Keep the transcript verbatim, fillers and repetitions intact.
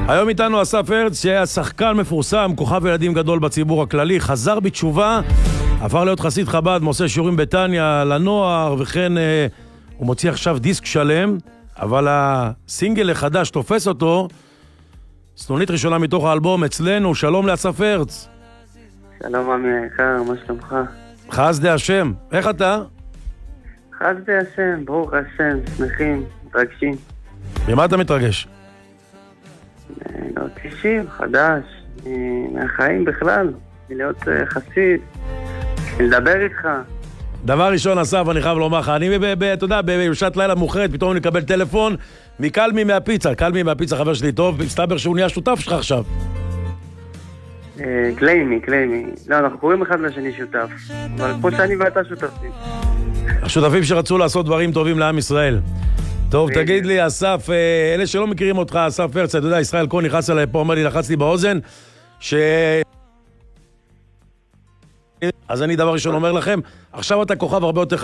היום איתנו אסף הרץ, שהיה שחקן מפורסם, כוכב ילדים גדול בציבור הכללי, חזר בתשובה, עבר להיות חסיד חב"ד, עושה שיעורים בטניה לנוער, וכן אה, הוא מוציא עכשיו דיסק שלם, אבל הסינגל החדש תופס אותו, סנונית ראשונה מתוך האלבום אצלנו. שלום לאסף הרץ. שלום עמי היקר, מה שלומך? חסדי השם, איך אתה? חסדי השם, ברוך השם, שמחים, מתרגשים. ממה אתה מתרגש? להוציא שיר חדש, מהחיים בכלל, להיות חסיד, לדבר איתך. דבר ראשון, אסף, אני חייב לומר לך, אני, אתה יודע, בשעת לילה מאוחרת, פתאום אני אקבל טלפון מקלמי מהפיצה, קלמי מהפיצה, חבר שלי טוב, מסתבר שהוא נהיה שותף שלך עכשיו. קליימי, קליימי. לא, אנחנו קוראים אחד לשני שותף, אבל כמו שאני ואתה שותפים. השותפים שרצו לעשות דברים טובים לעם ישראל. טוב, תגיד לי, אסף, אלה שלא מכירים אותך, אסף הרץ, אתה יודע, ישראל כה נכנס עליי פה, אומר לי, לחץ לי באוזן, ש... אז אני דבר ראשון אומר לכם, עכשיו אתה כוכב הרבה יותר